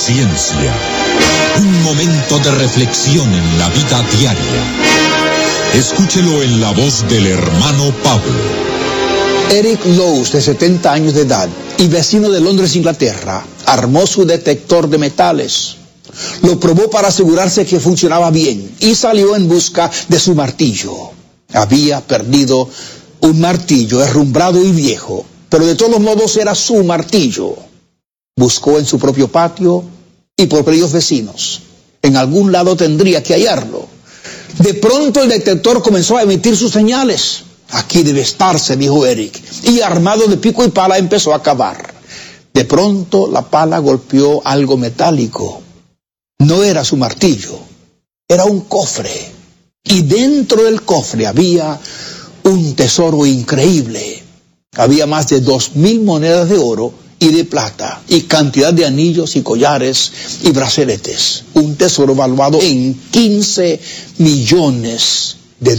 Ciencia. Un momento de reflexión en la vida diaria. Escúchelo en la voz del hermano Pablo. Eric Lowes, de 70 años de edad y vecino de Londres, Inglaterra, armó su detector de metales. Lo probó para asegurarse que funcionaba bien y salió en busca de su martillo. Había perdido un martillo herrumbrado y viejo, pero de todos modos era su martillo. Buscó en su propio patio y por varios vecinos. En algún lado tendría que hallarlo. De pronto el detector comenzó a emitir sus señales. Aquí debe estarse, dijo Eric, y armado de pico y pala empezó a cavar. De pronto la pala golpeó algo metálico. No era su martillo, era un cofre. Y dentro del cofre había un tesoro increíble. Había más de 2,000 monedas de oro y de plata, y cantidad de anillos y collares y braceletes. Un tesoro valuado en $15 millones.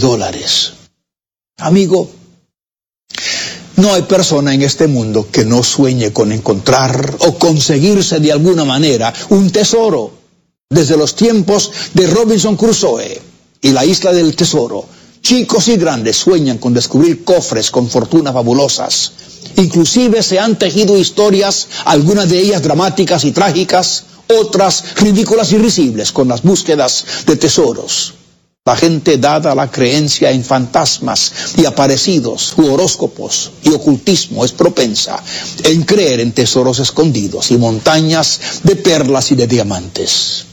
Amigo, no hay persona en este mundo que no sueñe con encontrar o conseguirse de alguna manera un tesoro. Desde los tiempos de Robinson Crusoe y la isla del tesoro, chicos y grandes sueñan con descubrir cofres con fortunas fabulosas. Inclusive se han tejido historias, algunas de ellas dramáticas y trágicas, otras ridículas y risibles con las búsquedas de tesoros. La gente, dada a la creencia en fantasmas y aparecidos, u horóscopos y ocultismo, es propensa en creer en tesoros escondidos y montañas de perlas y de diamantes.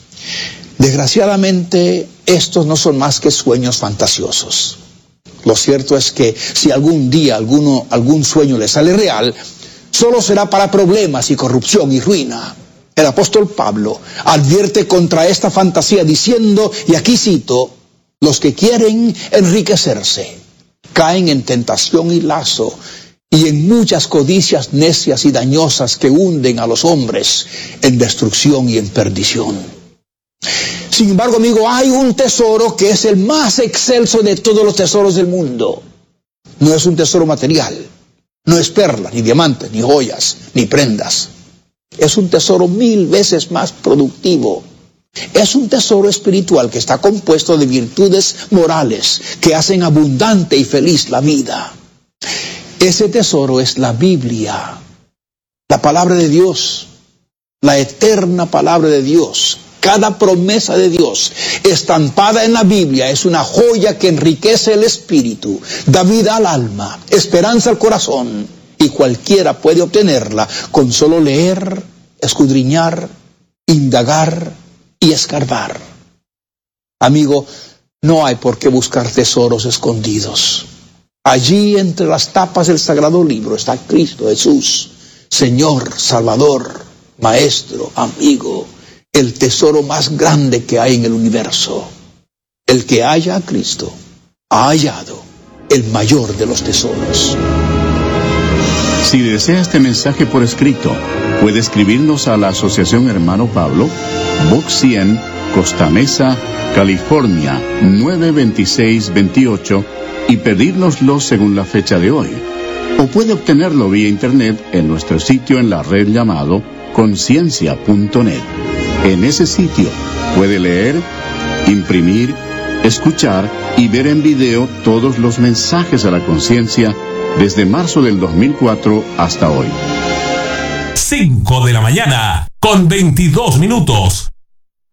Desgraciadamente, estos no son más que sueños fantasiosos. Lo cierto es que si algún día algún sueño le sale real, solo será para problemas y corrupción y ruina. El apóstol Pablo advierte contra esta fantasía diciendo, y aquí cito, los que quieren enriquecerse caen en tentación y lazo y en muchas codicias necias y dañosas que hunden a los hombres en destrucción y en perdición. Sin embargo, amigo, hay un tesoro que es el más excelso de todos los tesoros del mundo. No es un tesoro material, no es perlas, ni diamantes, ni joyas, ni prendas. Es un tesoro 1000 veces más productivo. Es un tesoro espiritual que está compuesto de virtudes morales que hacen abundante y feliz la vida. Ese tesoro es la Biblia, la palabra de Dios, la eterna palabra de Dios. Cada promesa de Dios estampada en la Biblia es una joya que enriquece el espíritu, da vida al alma, esperanza al corazón, y cualquiera puede obtenerla con solo leer, escudriñar, indagar y escarbar. Amigo, no hay por qué buscar tesoros escondidos. Allí entre las tapas del Sagrado Libro está Cristo Jesús, Señor, Salvador, Maestro, amigo, el tesoro más grande que hay en el universo. El que halla a Cristo ha hallado el mayor de los tesoros. Si desea este mensaje por escrito, puede escribirnos a la Asociación Hermano Pablo, Box 100, Costa Mesa, California, 92628, y pedírnoslo según la fecha de hoy. O puede obtenerlo vía internet en nuestro sitio en la red llamado conciencia.net. En ese sitio puede leer, imprimir, escuchar y ver en video todos los mensajes a la conciencia desde marzo del 2004 hasta hoy. 5 de la mañana, con 22 minutos.